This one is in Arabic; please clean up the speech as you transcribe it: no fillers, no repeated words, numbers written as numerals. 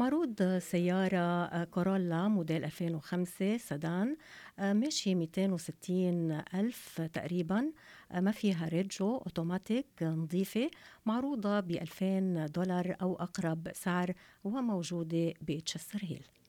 معروض سيارة كورولا موديل 2005 سدان، ماشي 260 ألف تقريبا. ما فيها ريجو أوتوماتيك نظيفة، معروضة ب$2000 أو أقرب سعر، وموجودة بتشستر هيل.